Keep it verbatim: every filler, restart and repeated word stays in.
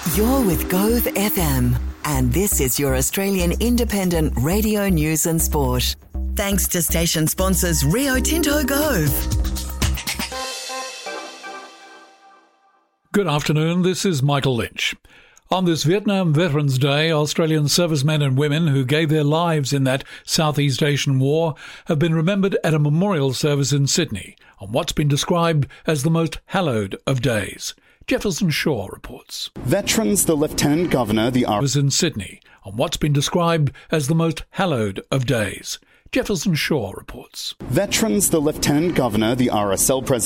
You're with Gove F M, and this is your Australian independent radio news and sport. Thanks to station sponsors Rio Tinto Gove. Good afternoon, this is Michael Lynch. On this Vietnam Veterans Day, Australian servicemen and women who gave their lives in that Southeast Asian war have been remembered at a memorial service in Sydney on what's been described as the most hallowed of days. Jefferson Shaw reports. Veterans, the Lieutenant Governor, the R... was in Sydney on what's been described as the most hallowed of days. Jefferson Shaw reports. Veterans, the Lieutenant Governor, the R S L President...